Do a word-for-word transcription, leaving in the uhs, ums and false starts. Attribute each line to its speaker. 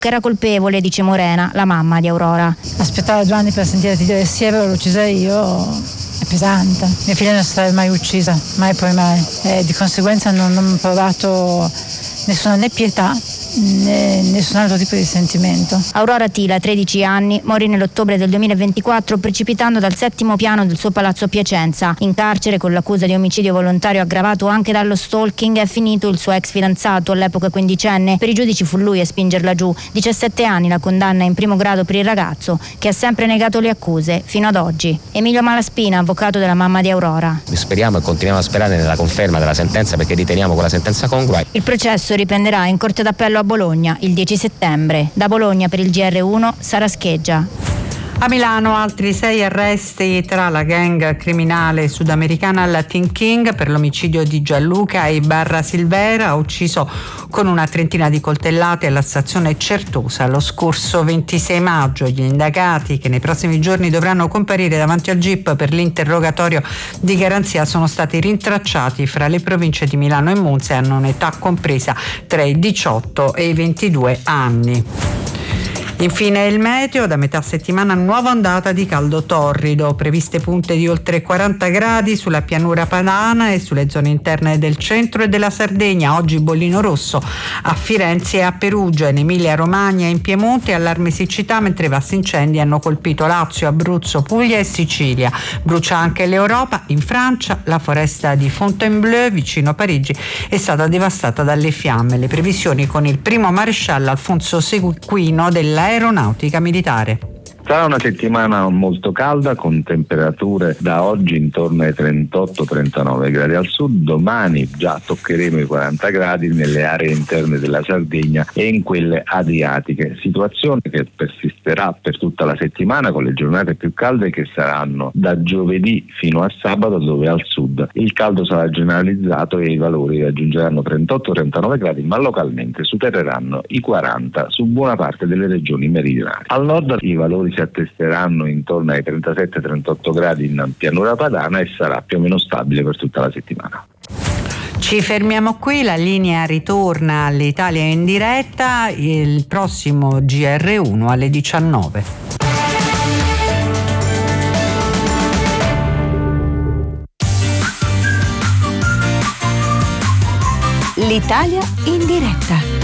Speaker 1: che era colpevole, dice Morena, la mamma di Aurora.
Speaker 2: Aspettare due anni per sentire di dire sì, avevo uccisa io, è pesante. Mia figlia non sarebbe mai uccisa, mai poi mai. E di conseguenza non, non ho provato nessuna né pietà né nessun altro tipo di sentimento.
Speaker 1: Aurora Tila, tredici anni, morì nell'ottobre del duemilaventiquattro precipitando dal settimo piano del suo palazzo a Piacenza. In carcere con l'accusa di omicidio volontario aggravato anche dallo stalking è finito il suo ex fidanzato, all'epoca quindicenne. Per i giudici fu lui a spingerla giù. diciassette anni la condanna in primo grado per il ragazzo, che ha sempre negato le accuse fino ad oggi. Emilio Malaspina, avvocato della mamma di Aurora.
Speaker 3: Speriamo e continuiamo a sperare nella conferma della sentenza, perché riteniamo quella sentenza congrua.
Speaker 1: Il processo riprenderà in Corte d'Appello a Bologna il dieci settembre. Da Bologna per il G R uno, Sara Scheggia.
Speaker 4: A Milano altri sei arresti tra la gang criminale sudamericana Latin King per l'omicidio di Gianluca Ibarra Silvera, ucciso con una trentina di coltellate alla stazione Certosa lo scorso ventisei maggio. Gli indagati, che nei prossimi giorni dovranno comparire davanti al G I P per l'interrogatorio di garanzia, sono stati rintracciati fra le province di Milano e Monza e hanno un'età compresa tra i diciotto e i ventidue anni. Infine il meteo, da metà settimana nuova ondata di caldo torrido, previste punte di oltre quaranta gradi sulla pianura padana e sulle zone interne del centro e della Sardegna. Oggi bollino rosso a Firenze e a Perugia, in Emilia Romagna e in Piemonte allarme siccità, mentre vasti incendi hanno colpito Lazio, Abruzzo, Puglia e Sicilia. Brucia anche l'Europa. In Francia la foresta di Fontainebleau vicino Parigi è stata devastata dalle fiamme. Le previsioni con il primo maresciallo Alfonso Seguino della Aeronautica Militare.
Speaker 5: Sarà una settimana molto calda con temperature da oggi intorno ai trentotto trentanove gradi al sud. Domani già toccheremo i quaranta gradi nelle aree interne della Sardegna e in quelle adriatiche, situazione che persisterà per tutta la settimana con le giornate più calde che saranno da giovedì fino a sabato, dove al sud il caldo sarà generalizzato e i valori raggiungeranno trentotto trentanove gradi, ma localmente supereranno i quaranta su buona parte delle regioni meridionali. Al nord i valori si attesteranno intorno ai trentasette trentotto gradi in pianura padana e sarà più o meno stabile per tutta la settimana.
Speaker 4: Ci fermiamo qui, la linea ritorna all'Italia in diretta il prossimo G R uno alle diciannove.
Speaker 6: L'Italia in diretta.